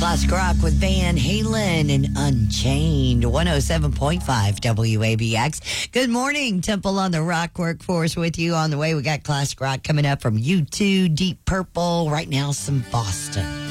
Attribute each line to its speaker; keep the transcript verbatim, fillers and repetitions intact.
Speaker 1: Classic Rock with Van Halen and Unchained. one oh seven point five W A B X. Good morning, Temple on the Rock Workforce with you. On the way, we got Classic Rock coming up from U two, Deep Purple. Right now, some Boston.